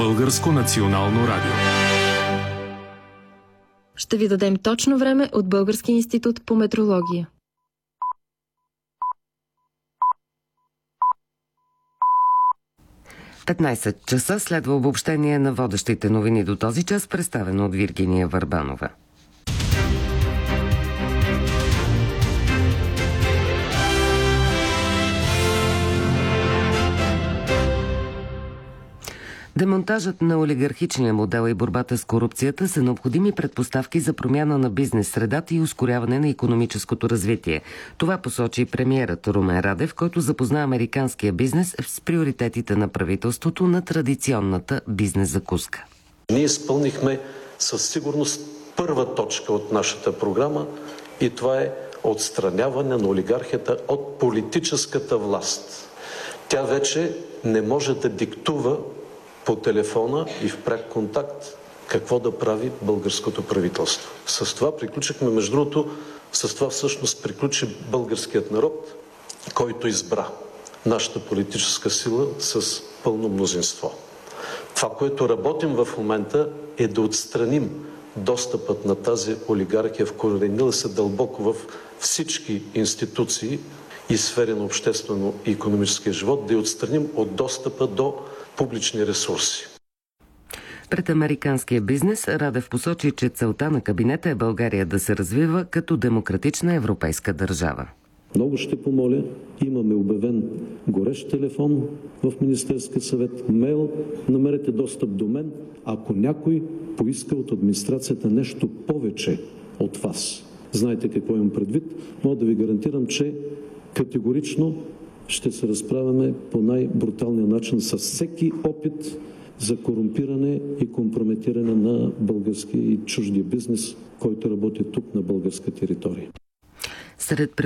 Българско национално радио. Ще ви дадем точно време от Българския институт по метрология. – 15 часа следва обобщение на водещите новини до този час, представено от Виргиния Върбанова. Демонтажът на олигархичния модел и борбата с корупцията са необходими предпоставки за промяна на бизнес средата и ускоряване на икономическото развитие. Това посочи премиерът Румен Радев, който запозна американския бизнес с приоритетите на правителството на традиционната бизнес закуска. Ние изпълнихме със сигурност първа точка от нашата програма и това е отстраняване на олигархията от политическата власт. Тя вече не може да диктува по телефона и в пряк контакт какво да прави българското правителство. С това приключихме, между другото, с това всъщност приключи българският народ, който избра нашата политическа сила с пълно мнозинство. Това, което работим в момента, е да отстраним достъпът на тази олигархия, вкоренила се дълбоко в всички институции и сфери на обществено и икономическия живот, да я отстраним от достъпа до публични ресурси. Пред американския бизнес Радев посочи, че целта на кабинета е България да се развива като демократична европейска държава. Много ще помоля, имаме обявен горещ телефон в Министерския съвет, мейл, намерете достъп до мен, ако някой поиска от администрацията нещо повече от вас. Знаете какво имам предвид, мога да ви гарантирам, че категорично ще се разправяме по най-бруталния начин с всеки опит за корумпиране и компрометиране на българския и чуждия бизнес, който работи тук на българска територия. Сред